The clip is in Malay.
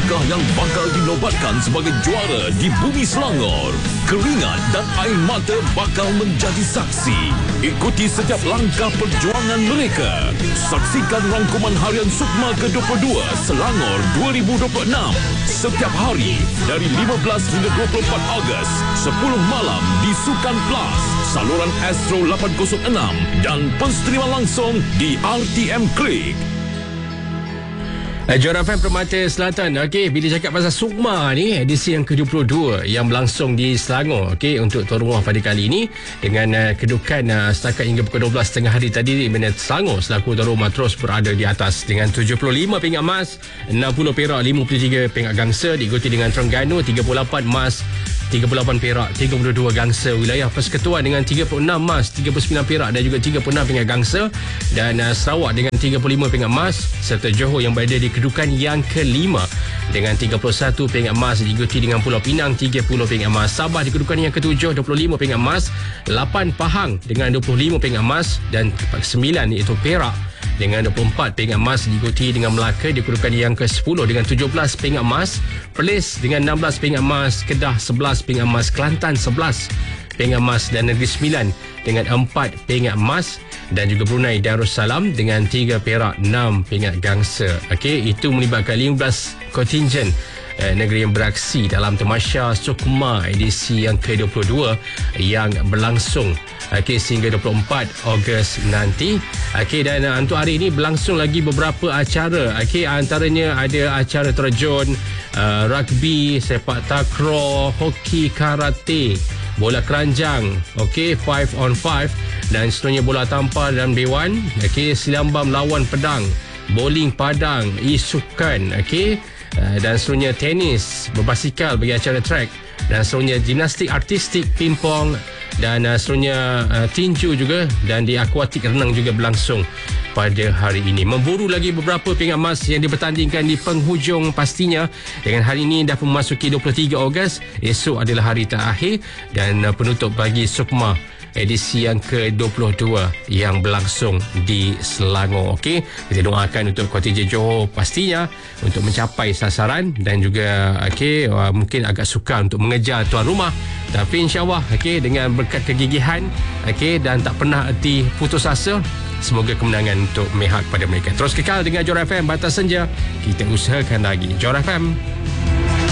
siapakah yang bakal dinobatkan sebagai juara di Bumi Selangor? Keringat dan air mata bakal menjadi saksi. Ikuti setiap langkah perjuangan mereka. Saksikan rangkuman harian Sukma ke-22 Selangor 2026 setiap hari dari 15 hingga 24 Ogos 10 malam di Sukan Plus, saluran Astro 806 dan penstriman langsung di RTM Klik. Juara FM Permata Selatan. Okey, bila cakap pasal Sukma ni, edisi yang ke-22 yang berlangsung di Selangor. Okey, untuk tuan rumah pada kali ini dengan kedudukan setakat hingga pukul 12 tengah hari tadi, di mana Selangor selaku tuan rumah terus berada di atas dengan 75 pingat emas, 60 perak, 53 pingat gangsa, diikuti dengan Terengganu 38 emas, 38 perak, 32 gangsa. Wilayah Persekutuan dengan 36 emas, 39 perak dan juga 36 pingat gangsa, dan Sarawak dengan 35 pingat emas, serta Johor yang berada di kedudukan yang kelima dengan 31 pingat emas, diikuti dengan Pulau Pinang 30 pingat emas. Sabah di kedudukan yang ketujuh 25 pingat emas, 8 Pahang dengan 25 pingat emas, dan 9 iaitu Perak dengan 24 pingat emas, diikuti dengan Melaka di kedudukan yang ke-10 dengan 17 pingat emas, Perlis dengan 16 pingat emas, Kedah 11 pingat emas, Kelantan 11 pingat emas, dan Negeri Sembilan dengan 4 pingat emas, dan juga Brunei Darussalam dengan 3 perak, 6 pingat gangsa. Okey, itu melibatkan 15 kontingen negeri yang beraksi dalam Tamasya Sukma edisi yang ke-22 yang berlangsung sehingga 24 Ogos nanti. Dan untuk hari ini berlangsung lagi beberapa acara. Antaranya ada acara terjun, rugby, sepak takraw, hoki, karate, bola keranjang, 5 on 5, dan seterusnya bola tampar dan bewan, silambam lawan pedang, bowling padang, isukan, dan seterusnya tenis, berbasikal bagi acara track, dan seterusnya gimnastik artistik, pingpong, dan seterusnya tinju juga, dan di akuatik renang juga berlangsung pada hari ini. Memburu lagi beberapa pingat emas yang dipertandingkan di penghujung pastinya. Dengan hari ini dah memasuki 23 Ogos, esok adalah hari terakhir dan penutup bagi Sukma edisi yang ke-22 yang berlangsung di Selangor. Kita doakan untuk kontingen Johor pastinya untuk mencapai sasaran, dan juga mungkin agak sukar untuk mengejar tuan rumah, tapi insyaAllah dengan berkat kegigihan dan tak pernah erti putus asa, semoga kemenangan untuk memihak pada mereka. Terus kekal dengan Juara FM. Batas senja, kita usahakan lagi. Juara FM.